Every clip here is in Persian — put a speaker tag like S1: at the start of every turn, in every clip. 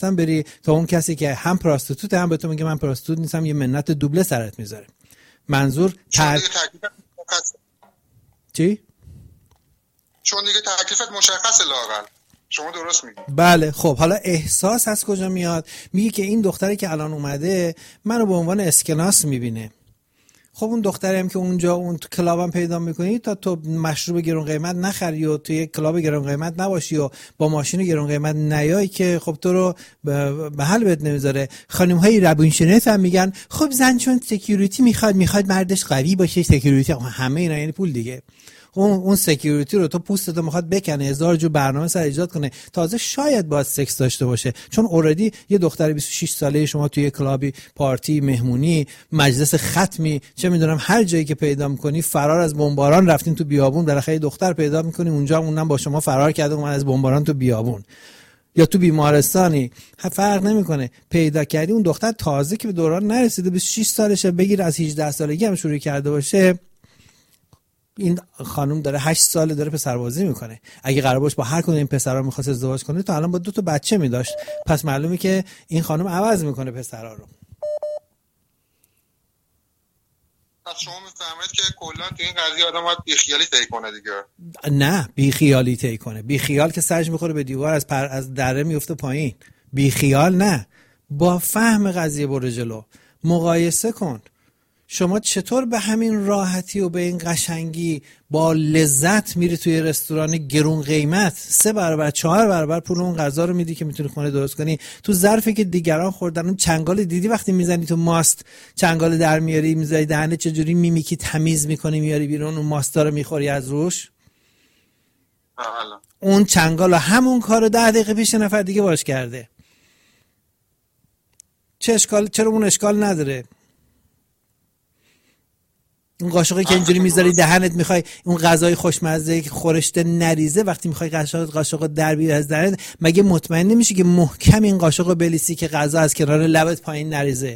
S1: بری تا اون کسی که هم پراستیتوت هم به تو میگه من پراستیتوت نیستم یه منت دوبله سرت میذاره. منظور چی؟
S2: چون دیگه تکلیفت مشخصه لااقل. شما درست میگی.
S1: بله. خب حالا احساس از کجا میاد؟ میگه که این دختری که الان اومده منو به عنوان اسکناس میبینه. خب اون دختری هم که اونجا اون کلابم پیدا میکنی تا تو مشروب گرون قیمت نخری و تو یک کلاب گرون قیمت نباشی و با ماشین گرون قیمت نیای که خب تو رو به حل بهت نمیذاره. خانم های روانشناس هم میگن خب زن چون سکیوریتی میخواد مردش قوی باشه، سکیوریتی همه اینا یعنی پول دیگه. اون سکیوریتی رو تو پوستتو میخواد بکنه، 1000 جو برنامه سر ایجاد کنه، تازه شاید باید سکس داشته باشه چون اوردی یه دختر 26 ساله شما توی کلابی، پارتی، مهمونی، مجلس ختمی، چه میدونم هر جایی که پیدا میکنی، فرار از بمباران رفتین تو بیابون بالاخره دختر پیدا میکنی اونجا، اونم با شما فرار کرده اومد از بمباران تو بیابون یا تو بیمارستانی، فرق نمیکنه پیدا کردی اون دختر تازه که به دوران نرسیده 26 سالشه، بگیر از 18 سالگی هم شروع کرده باشه، این خانم داره 8 ساله داره پسربازی میکنه. اگه قرار باشه با هر کدوم این پسرا میخواست ازدواج کنه تو الان با 2 تا بچه میداشت. پس معلومه که این خانم عوض میکنه پسرا رو.
S2: پس شما میفهمید که کلا تو این قضیه آدم باید بیخیالی طی کنه دیگه.
S1: نه بیخیالی طی کنه، بیخیال که سرش میخوره به دیوار از دره میفته پایین. بیخیال نه، با فهم قضیه برو جلو، مقایسه کن. شما چطور به همین راحتی و به این قشنگی با لذت میری توی رستوران گرون قیمت 3 برابر 4 برابر پول اون غذا رو میدی که میتونی خونه درست کنی، تو ظرفی که دیگران خوردن. اون چنگال دیدی وقتی میزنی تو ماست چنگال در میاری میذاری دهنه چجوری میمیکی تمیز میکنی میاری بیرون اون ماستا رو میخوری از روش. اون چنگال همون کارو 10 دقیقه پیش نفر دیگه باش کرده. چه اشکال؟ چرا اون اشکال نداره؟ اون قاشقی که اینجوری میذاری دهنت میخوای اون غذای خوشمزه که خورشته نریزه، وقتی میخوای قاشق در بیاری از دهنت، مگه مطمئن نمیشی که محکم این قاشق رو بلیسی که غذا از کنار لبت پایین نریزه؟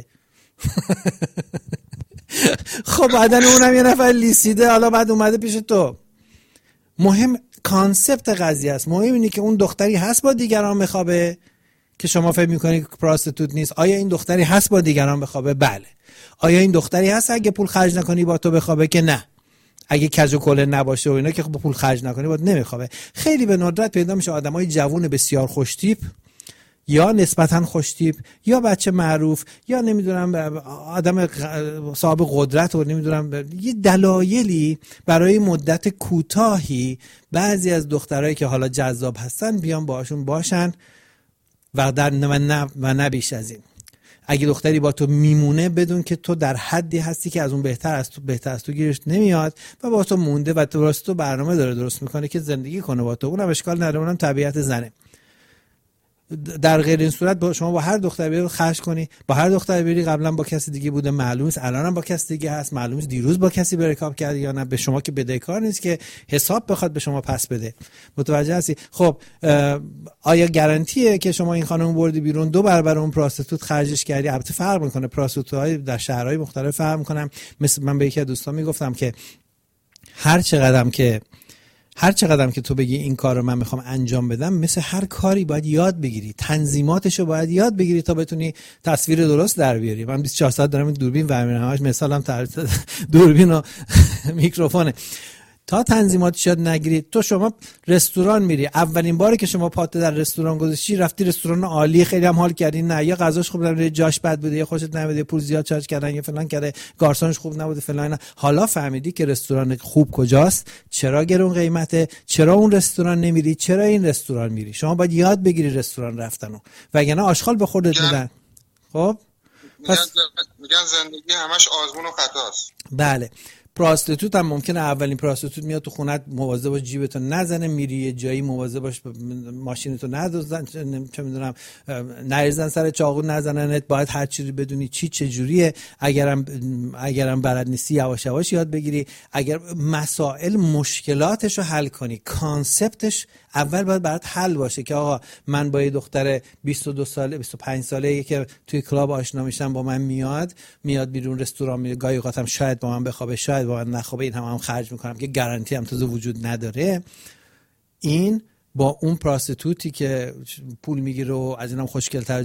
S1: خب بعدن اونم یه نفر لیسیده حالا بعد اومده پیش تو. مهم کانسپت قضیه است. مهم اینه که اون دختری هست با دیگران بخوابه که شما فکر میکنی که پراستیتوت نیست. آیا این دختری هست با دیگران بخوابه؟ بله. آیا این دختری هست اگه پول خرج نکنی با تو بخوابه؟ که نه. اگه کج و کله نباشه و اینا که با پول خرج نکنی با نمیخوابه. خیلی به ندرت پیدا میشه آدمای جوون بسیار خوش تیپ یا نسبتا خوش تیپ یا بچه معروف یا نمیدونم آدم صاحب قدرت و نمیدونم یه دلایلی برای مدت کوتاهی بعضی از دخترایی که حالا جذاب هستن بیان باهاشون باشن و نه بیش از این. اگه دختری با تو میمونه بدون که تو در حدی هستی که از اون بهتر از تو گیرش نمیاد و با تو مونده و تو برنامه داره درست میکنه که زندگی کنه با تو، اونم اشکال نداره، اونم طبیعت زنه. در غیر این صورت شما با هر دختری بری خرج کنی، با هر دختری بری قبلا با کسی دیگه بوده معلومه، الانم با کسی دیگه هست معلومه، دیروز با کسی برکاب کرد یا نه، به شما که بدهکار نیست که حساب بخواد به شما پس بده. متوجه هستی؟ خب آیا گارانتیه که شما این خانم بردی بیرون 2 برابر اون پراستیتوت خرجش کردی؟ البته فرق میکنه، پراستیتوت‌های در شهرهای مختلف فرق میکنن. مثل من به یکی از دوستان میگفتم که هر چقدرم که تو بگی این کار رو من میخوام انجام بدم، مثل هر کاری باید یاد بگیری، تنظیماتشو باید یاد بگیری تا بتونی تصویر درست در بیاری. من 24 ساعت دارم این دوربین ورمیرم، همش مثالم دوربین و میکروفونه. تا تنظیماتش یاد نگیری، شما رستوران میری، اولین باری که شما پات در رستوران گذاشتی رفتی رستوران عالی خیلی هم حال کردی، نه یا غذاش خوب نبوده، جاش بد بوده، یا خوشت نمیاد، پول زیاد چارج کردن، یا فلان کرده، گارسونش خوب نبوده فلان، حالا فهمیدی که رستوران خوب کجاست، چرا گرون قیمته، چرا اون رستوران نمیری، چرا این رستوران میری. شما باید یاد بگیری رستوران رفتنو، وگرنه آشغال به خودت میدن. خب
S2: میگن زندگی همش آزمون و خطاست.
S1: بله. پراستیتوت هم ممکنه اولین پراستیتوت میاد تو خونت، مواظب باش جیبتو نزنه، میری یه جایی مواظب باش ماشینتو ندزدن، چه میدونم نریزن سر چاقو نزننت، باید هر چیزی بدونی چه جوریه، اگرم بلد نیستی یواش یواش یاد بگیری، اگر مسائل مشکلاتشو حل کنی، کانسپتش اول باید برات حل باشه که آقا من با یه دختر 22 ساله 25 ساله که توی کلاب آشنا میشم، با من میاد بیرون رستوران میره، گاهی اوقاتم شاید با من بخوابه شاید با من نخوابه، این هم خرج میکنم که گارانتی هم تازه وجود نداره. این با اون پراستیتوتی که پول میگیره و از اینم خوشگل‌تر